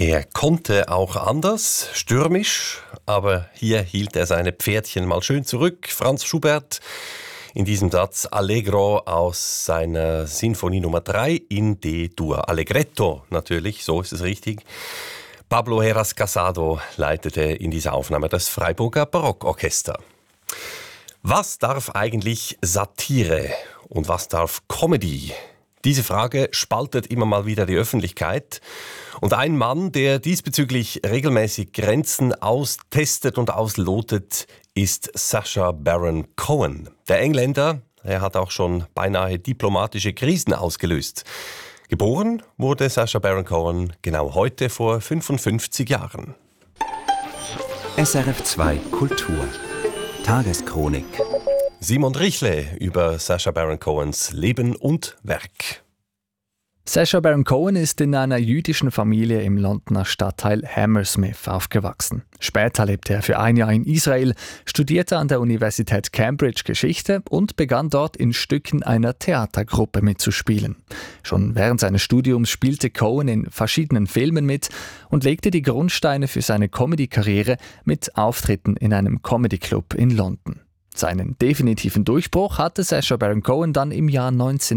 Er konnte auch anders, stürmisch, aber hier hielt er seine Pferdchen mal schön zurück. Franz Schubert in diesem Satz Allegro aus seiner Sinfonie Nummer 3 in D-Dur. Allegretto natürlich, so ist es richtig. Pablo Heras Casado leitete in dieser Aufnahme das Freiburger Barockorchester. Was darf eigentlich Satire und was darf Comedy? Diese Frage spaltet immer mal wieder die Öffentlichkeit. Und ein Mann, der diesbezüglich regelmäßig Grenzen austestet und auslotet, ist Sacha Baron Cohen. Der Engländer, er hat auch schon beinahe diplomatische Krisen ausgelöst. Geboren wurde Sacha Baron Cohen genau heute vor 55 Jahren. SRF 2 Kultur Tageschronik. Simon Richle über Sacha Baron Cohens Leben und Werk. Sacha Baron Cohen ist in einer jüdischen Familie im Londoner Stadtteil Hammersmith aufgewachsen. Später lebte er für ein Jahr in Israel, studierte an der Universität Cambridge Geschichte und begann dort in Stücken einer Theatergruppe mitzuspielen. Schon während seines Studiums spielte Cohen in verschiedenen Filmen mit und legte die Grundsteine für seine Comedy-Karriere mit Auftritten in einem Comedy-Club in London. Seinen definitiven Durchbruch hatte Sacha Baron Cohen dann im Jahr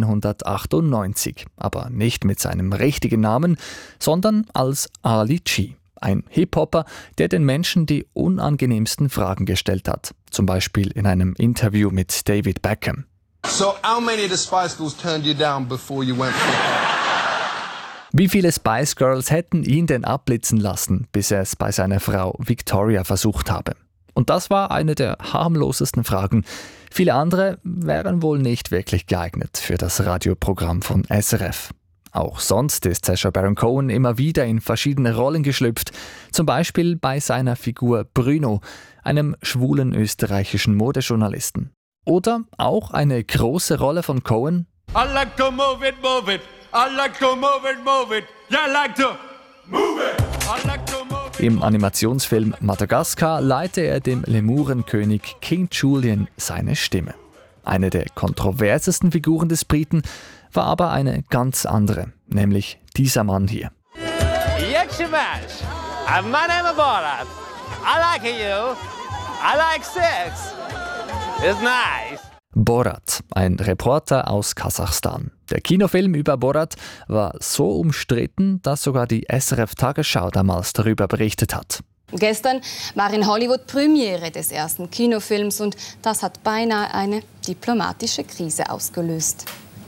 1998, aber nicht mit seinem richtigen Namen, sondern als Ali G, ein Hip-Hopper, der den Menschen die unangenehmsten Fragen gestellt hat. Zum Beispiel in einem Interview mit David Beckham. So, how many of the Spice Girls turned you down before you went for it? Wie viele Spice Girls hätten ihn denn abblitzen lassen, bis er es bei seiner Frau Victoria versucht habe? Und das war eine der harmlosesten Fragen. Viele andere wären wohl nicht wirklich geeignet für das Radioprogramm von SRF. Auch sonst ist Sacha Baron Cohen immer wieder in verschiedene Rollen geschlüpft. Zum Beispiel bei seiner Figur Bruno, einem schwulen österreichischen Modejournalisten. Oder auch eine große Rolle von Cohen. I like to move it, move it. I like to move it, move it. Yeah, I like to move it. I like to move it. Im Animationsfilm Madagaskar leihte er dem Lemurenkönig King Julian seine Stimme. Eine der kontroversesten Figuren des Briten war aber eine ganz andere, nämlich dieser Mann hier. My name is Borat. I like you. I like sex. It's nice. Borat, ein Reporter aus Kasachstan. Der Kinofilm über Borat war so umstritten, dass sogar die SRF-Tagesschau damals darüber berichtet hat. Gestern war in Hollywood Premiere des ersten Kinofilms und das hat beinahe eine diplomatische Krise ausgelöst.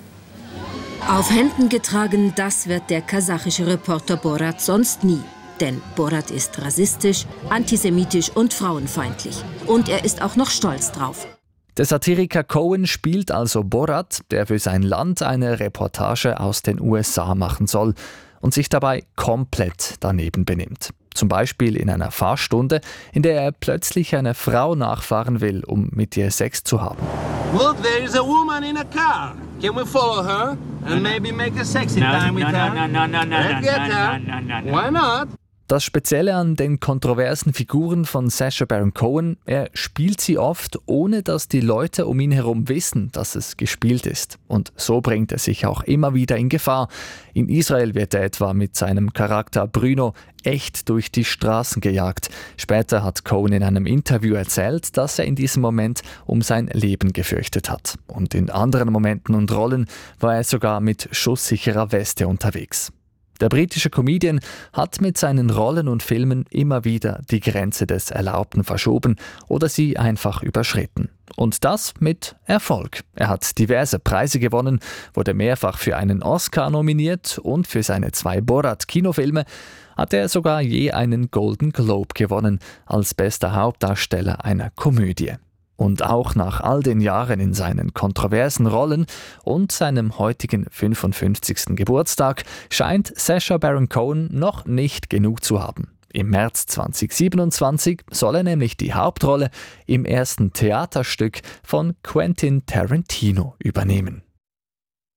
Auf Händen getragen, das wird der kasachische Reporter Borat sonst nie. Denn Borat ist rassistisch, antisemitisch und frauenfeindlich. Und er ist auch noch stolz drauf. Der Satiriker Cohen spielt also Borat, der für sein Land eine Reportage aus den USA machen soll und sich dabei komplett daneben benimmt. Zum Beispiel in einer Fahrstunde, in der er plötzlich einer Frau nachfahren will, um mit ihr Sex zu haben. Look, there is a woman in a car. Can we follow her and maybe make a sexy time with her? Let's get her. Why not? Das Spezielle an den kontroversen Figuren von Sacha Baron Cohen, er spielt sie oft, ohne dass die Leute um ihn herum wissen, dass es gespielt ist. Und so bringt er sich auch immer wieder in Gefahr. In Israel wird er etwa mit seinem Charakter Bruno echt durch die Straßen gejagt. Später hat Cohen in einem Interview erzählt, dass er in diesem Moment um sein Leben gefürchtet hat. Und in anderen Momenten und Rollen war er sogar mit schusssicherer Weste unterwegs. Der britische Comedian hat mit seinen Rollen und Filmen immer wieder die Grenze des Erlaubten verschoben oder sie einfach überschritten. Und das mit Erfolg. Er hat diverse Preise gewonnen, wurde mehrfach für einen Oscar nominiert und für seine 2 Borat-Kinofilme hat er sogar je einen Golden Globe gewonnen als bester Hauptdarsteller einer Komödie. Und auch nach all den Jahren in seinen kontroversen Rollen und seinem heutigen 55. Geburtstag scheint Sacha Baron Cohen noch nicht genug zu haben. Im März 2027 soll er nämlich die Hauptrolle im ersten Theaterstück von Quentin Tarantino übernehmen.